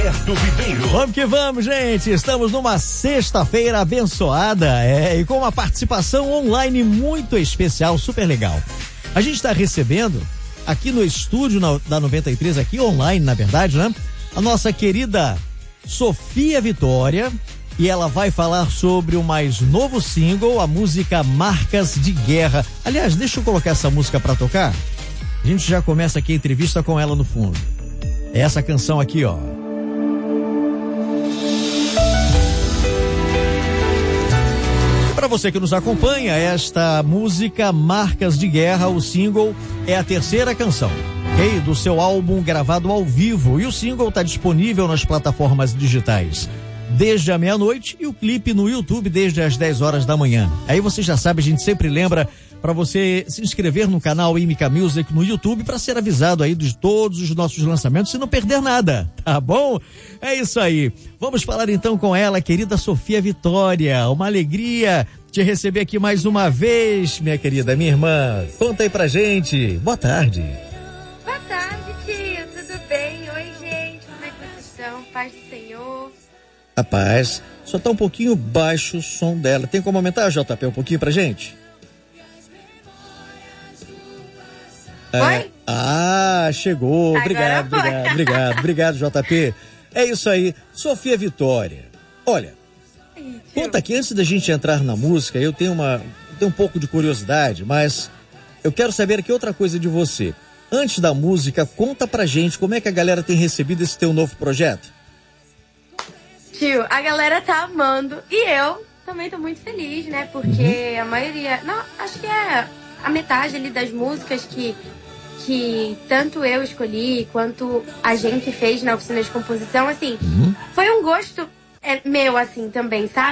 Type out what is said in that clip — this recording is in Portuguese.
Roberto Ribeiro. Vamos que vamos, gente. Estamos numa sexta-feira abençoada, e com uma participação online muito especial, super legal. A gente está recebendo aqui no estúdio da 93, aqui online, na verdade, né? A nossa querida Sofia Vitória, e ela vai falar sobre o mais novo single, a música Marcas de Guerra. Aliás, deixa eu colocar essa música pra tocar. A gente já começa aqui a entrevista com ela no fundo. É essa canção aqui, ó. Para você que nos acompanha, esta música Marcas de Guerra, o single, é a terceira canção, ok? Do seu álbum gravado ao vivo, e o single está disponível nas plataformas digitais desde a meia-noite e o clipe no YouTube desde as 10 horas da manhã. Aí você já sabe, a gente sempre lembra para você se inscrever no canal Imica Music no YouTube para ser avisado aí de todos os nossos lançamentos e não perder nada, tá bom? É isso aí. Vamos falar então com ela, querida Sofia Vitória. Uma alegria te receber aqui mais uma vez, minha querida, minha irmã. Conta aí pra gente. Boa tarde. Boa tarde, tio. Tudo bem? Oi, gente. Como é que vocês estão? Paz do Senhor. Rapaz, só tá um pouquinho baixo o som dela. Tem como aumentar, JP, um pouquinho pra gente? Oi? Chegou. Obrigado, JP. É isso aí. Sofia Vitória. Olha, conta aqui, antes da gente entrar na música, eu tenho um pouco de curiosidade, mas eu quero saber aqui outra coisa de você. Antes da música, conta pra gente como é que a galera tem recebido esse teu novo projeto. Tio, a galera tá amando e eu também tô muito feliz, né? Porque a maioria, não, acho que é a metade ali das músicas que tanto eu escolhi quanto a gente fez na oficina de composição, assim, foi um gosto meu, assim, também, sabe?